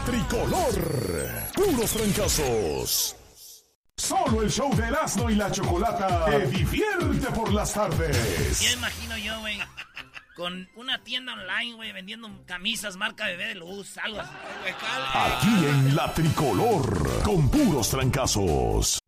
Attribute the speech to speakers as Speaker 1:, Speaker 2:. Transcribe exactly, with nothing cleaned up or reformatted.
Speaker 1: Tricolor, puros trancazos. Solo el show de Erasmo y la Chocolata te divierte por las tardes.
Speaker 2: Ya imagino yo, güey, con una tienda online, güey, vendiendo camisas marca Bebé de Luz, algo así.
Speaker 1: Aquí en la Tricolor, con puros trancazos.